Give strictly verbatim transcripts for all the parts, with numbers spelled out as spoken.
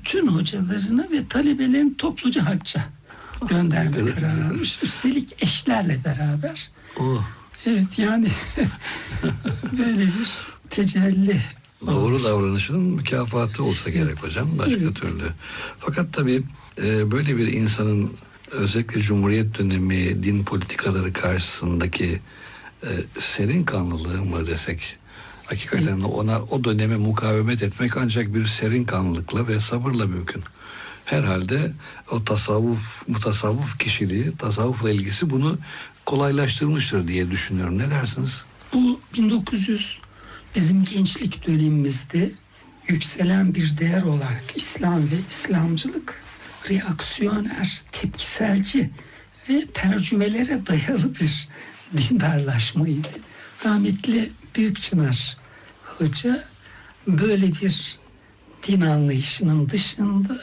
bütün hocalarını ve talebelerini topluca hacca gönderme kararı almış. Üstelik eşlerle beraber. Oh. Evet, yani böyle bir tecelli. Doğru olmuş. davranışın mükafatı olsa gerek Evet. hocam. Başka Evet. türlü. Fakat tabii e, böyle bir insanın özellikle Cumhuriyet dönemi din politikaları karşısındaki e, serin kanlılığı mı desek, hakikaten ona o döneme mukavemet etmek ancak bir serin kanlılıkla ve sabırla mümkün. Herhalde o tasavvuf, mutasavvuf kişiliği, tasavvufla ilgisi bunu kolaylaştırmıştır diye düşünüyorum. Ne dersiniz? Bu bin dokuz yüz bizim gençlik dönemimizde yükselen bir değer olarak İslam ve İslamcılık reaksiyoner, tepkiselci ve tercümelere dayalı bir dindarlaşmaydı. Rahmetli Büyükçınar Hoca böyle bir din anlayışının dışında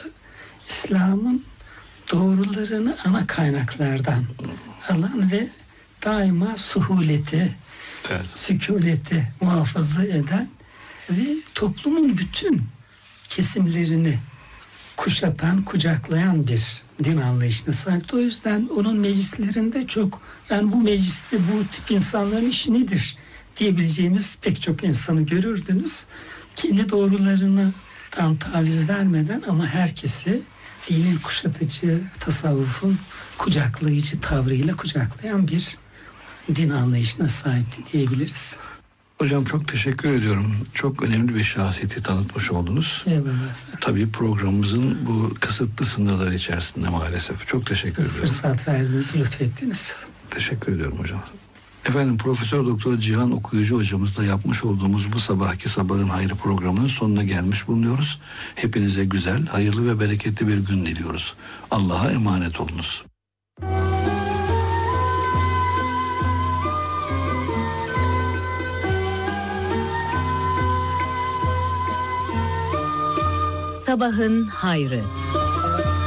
İslam'ın doğrularını ana kaynaklardan alan ve daima suhuleti, Evet. sükuneti muhafaza eden ve toplumun bütün kesimlerini kuşatan, kucaklayan bir din anlayışına sahipti. O yüzden onun meclislerinde çok, yani bu mecliste bu tip insanların işi nedir diyebileceğimiz pek çok insanı görürdünüz. Kendi doğrularından taviz vermeden ama herkesi dinin kuşatıcı, tasavvufun kucaklayıcı tavrıyla kucaklayan bir din anlayışına sahipti diyebiliriz. Hocam çok teşekkür ediyorum. Çok önemli bir şahsiyeti tanıtmış oldunuz. Eyvallah. Tabii programımızın bu kısıtlı sınırları içerisinde maalesef. Çok teşekkür Siz ediyorum. fırsat verdiniz, lütfettiniz. Teşekkür ediyorum hocam. Efendim, Profesör Doktor Cihan Okuyucu hocamızla yapmış olduğumuz bu sabahki Sabahın Hayrı programının sonuna gelmiş bulunuyoruz. Hepinize güzel, hayırlı ve bereketli bir gün diliyoruz. Allah'a emanet olunuz. Sabahın Hayrı.